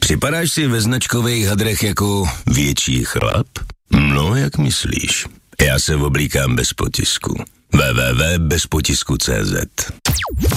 Připadáš si ve značkových hadrech jako větší chlap? No, jak myslíš? Já se oblíkám bez potisku. www.bezpotisku.cz